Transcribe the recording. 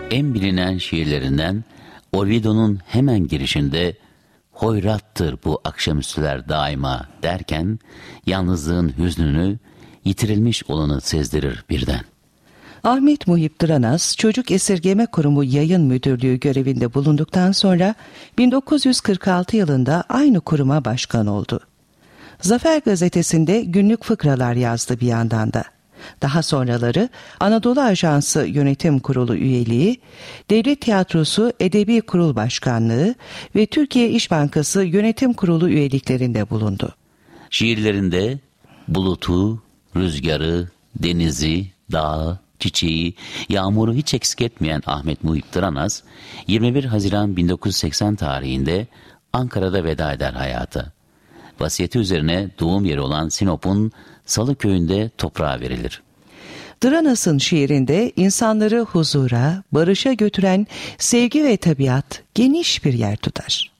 En bilinen şiirlerinden Ovidiu'nun hemen girişinde "Hoyrattır bu akşamüstüler daima" derken yalnızlığın hüznünü, yitirilmiş olanı sezdirir birden. Ahmet Muhip Dıranas, Çocuk Esirgeme Kurumu Yayın Müdürlüğü görevinde bulunduktan sonra 1946 yılında aynı kuruma başkan oldu. Zafer Gazetesi'nde günlük fıkralar yazdı bir yandan da. Daha sonraları Anadolu Ajansı Yönetim Kurulu üyeliği, Devlet Tiyatrosu Edebi Kurul Başkanlığı ve Türkiye İş Bankası Yönetim Kurulu üyeliklerinde bulundu. Şiirlerinde bulutu, rüzgarı, denizi, dağı, çiçeği, yağmuru hiç eksik etmeyen Ahmet Muhip Dıranas, 21 Haziran 1980 tarihinde Ankara'da veda eder hayata. Vasiyeti üzerine doğum yeri olan Sinop'un Salı köyünde toprağa verilir. Dıranas'ın şiirinde insanları huzura, barışa götüren sevgi ve tabiat geniş bir yer tutar.